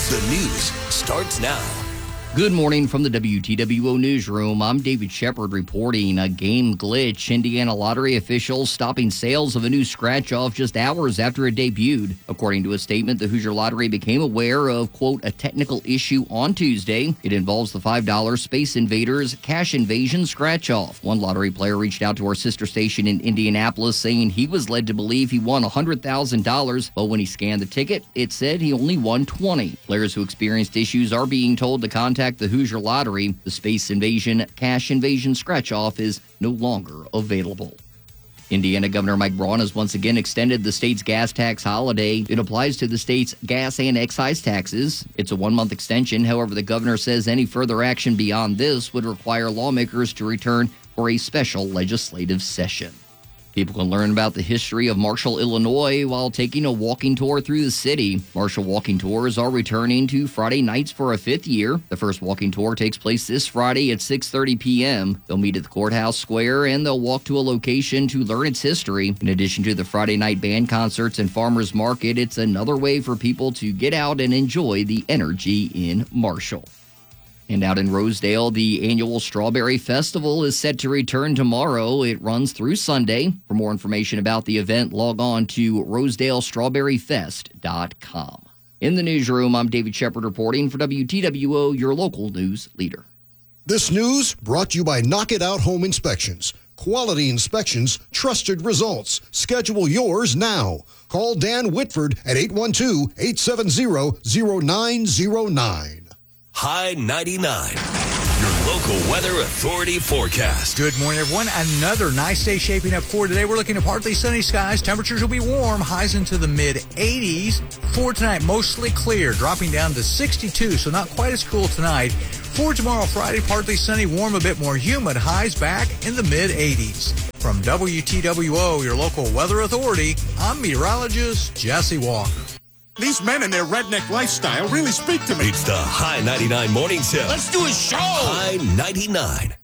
The news starts now. Good morning from the WTWO newsroom. I'm David Shepard reporting a game glitch. Indiana lottery officials stopping sales of a new scratch-off just hours after it debuted. According to a statement, the Hoosier Lottery became aware of, quote, a technical issue on Tuesday. It involves the $5 Space Invaders Cash Invasion scratch-off. One lottery player reached out to our sister station in Indianapolis saying he was led to believe he won $100,000, but when he scanned the ticket, it said he only won $20,000. Players who experienced issues are being told to contact the Hoosier Lottery. The Space Invasion Cash Invasion scratch-off is no longer available. Indiana Governor Mike Braun has once again extended the state's gas tax holiday. It applies to the state's gas and excise taxes. It's a one-month extension. However, the governor says any further action beyond this would require lawmakers to return for a special legislative session. People can learn about the history of Marshall, Illinois while taking a walking tour through the city. Marshall walking tours are returning to Friday nights for a fifth year. The first walking tour takes place this Friday at 6:30 p.m. They'll meet at the courthouse square and they'll walk to a location to learn its history. In addition to the Friday night band concerts and farmers market, it's another way for people to get out and enjoy the energy in Marshall. And out in Rosedale, the annual Strawberry Festival is set to return tomorrow. It runs through Sunday. For more information about the event, log on to rosedalestrawberryfest.com. In the newsroom, I'm David Shepard reporting for WTWO, your local news leader. This news brought to you by Knock It Out Home Inspections. Quality inspections, trusted results. Schedule yours now. Call Dan Whitford at 812-870-0909. High 99, your local weather authority forecast. Good morning, everyone. Another nice day shaping up for today. We're looking at partly sunny skies. Temperatures will be warm, highs into the mid-80s. For tonight, mostly clear, dropping down to 62, so not quite as cool tonight. For tomorrow, Friday, partly sunny, warm, a bit more humid, highs back in the mid-80s. From WTWO, your local weather authority, I'm meteorologist Jesse Walker. These men and their redneck lifestyle really speak to me. It's the High 99 Morning Show. Let's do a show. High 99.